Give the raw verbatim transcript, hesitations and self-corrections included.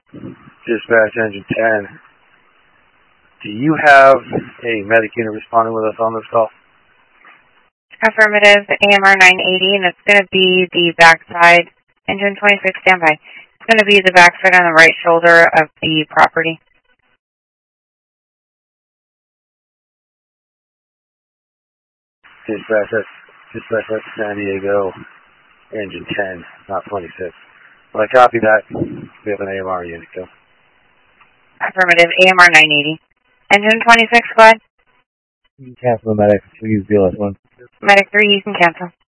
Dispatch Engine ten. Do you have a medic unit responding with us on this call? Affirmative, A M R nine eighty, and it's going to be the backside. Engine twenty-six, standby. It's going to be the backside on the right shoulder of the property. Dispatch, that's, dispatch, that's San Diego, Engine ten, not twenty-six. Well, I copy that. We have an A M R unit, go. Affirmative, A M R nine eighty. Engine twenty-six, go ahead. Cancel the medic, please deal with one. Medic three, you can cancel.